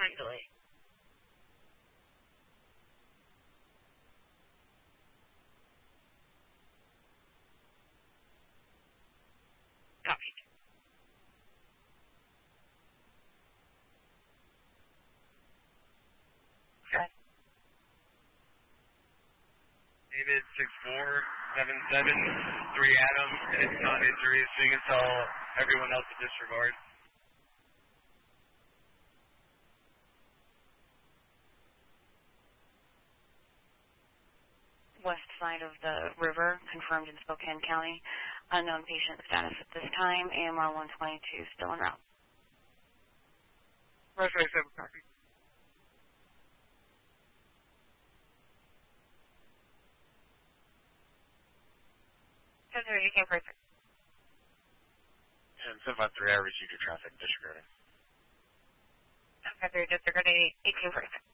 time delay. Copy. Okay. David 6477 3 Adam, it's non-injuries, so you can tell everyone else to disregard. West side of the river, confirmed in Spokane County. Unknown patient status at this time. AMR 122 still en route. Roger, 7 copy. You came first. And 753, I received your traffic, disregarding. 753, disregarding 18 first.